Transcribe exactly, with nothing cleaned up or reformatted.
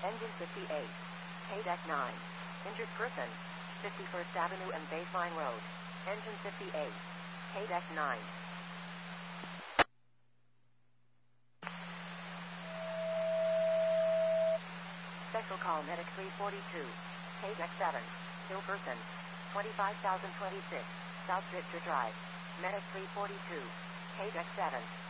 Engine fifty-eight. K-Deck nine. Injured person. fifty-first Avenue and Baseline Road. Engine fifty-eight. K-Deck nine. Special call Medic three forty-two. K-Deck seven. Ill person. twenty-five thousand twenty-six. South Victor Drive. Medic three forty-two. K-Deck seven.